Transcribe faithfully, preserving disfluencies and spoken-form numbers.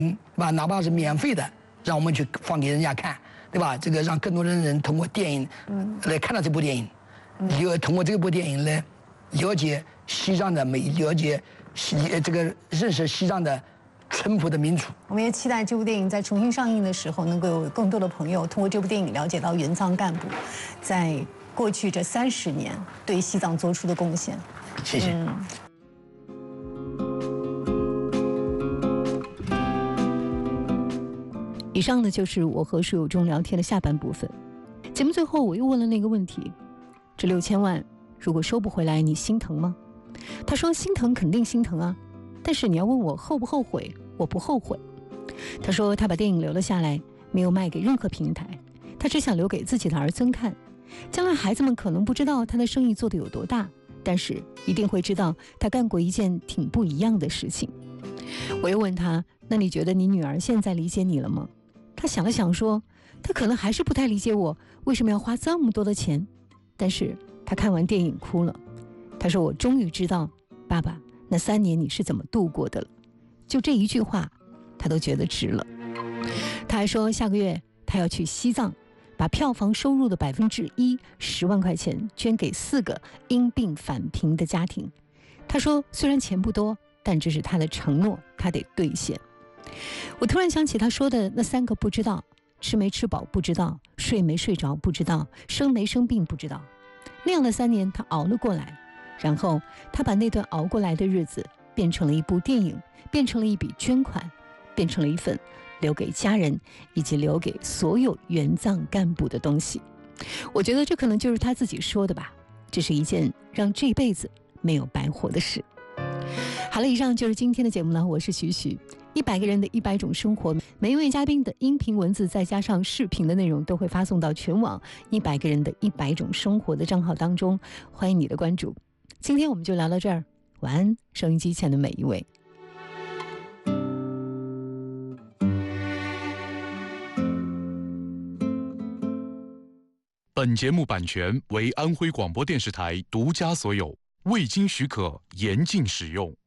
嗯，吧，哪怕是免费的，让我们去放给人家看，对吧？这个让更多的人通过电影，嗯，来看到这部电影，了、嗯、通过这部电影来了解西藏的美，了解西这个认识西藏的淳朴的民族。 我们也期待这部电影在重新上映的时候，能够有更多的朋友通过这部电影了解到援藏干部在过去这三十年对西藏做出的贡献。 谢谢。嗯以上呢就是我和书友中聊天的下半部分。节目最后我又问了那个问题：这六千万如果收不回来，你心疼吗？他说心疼，肯定心疼啊，但是你要问我后不后悔，我不后悔。他说他把电影留了下来，没有卖给任何平台，他只想留给自己的儿孙看。将来孩子们可能不知道他的生意做得有多大，但是一定会知道他干过一件挺不一样的事情。我又问他，那你觉得你女儿现在理解你了吗？他想了想说，他可能还是不太理解我为什么要花这么多的钱，但是他看完电影哭了。他说我终于知道爸爸那三年你是怎么度过的了。就这一句话他都觉得值了。他还说下个月他要去西藏，把票房收入的百分之一十万块钱捐给四个因病返贫的家庭。他说虽然钱不多，但这是他的承诺，他得兑现。我突然想起他说的那三个不知道：吃没吃饱不知道，睡没睡着不知道，生没生病不知道。那样的三年他熬了过来，然后他把那段熬过来的日子变成了一部电影，变成了一笔捐款，变成了一份留给家人以及留给所有援藏干部的东西。我觉得这可能就是他自己说的吧，这是一件让这辈子没有白活的事。好了，以上就是今天的节目了，我是徐徐。一百个人的一百种生活，每一位嘉宾的音频文字再加上视频的内容都会发送到全网一百个人的一百种生活的账号当中，欢迎你的关注。今天我们就聊到这儿，晚安，收音机前的每一位。 本节目版权为安徽广播电视台独家所有，未经许可严禁使用。